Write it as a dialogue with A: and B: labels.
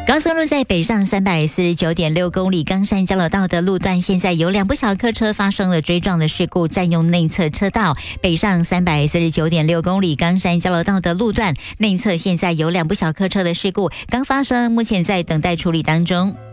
A: 高速路在北上349.6公里冈山交流道的路段，现在有2部小客车发生了追撞的事故，占用内侧车道。北上349.6公里冈山交流道的路段内侧现在有2部小客车的事故刚发生，目前在等待处理当中。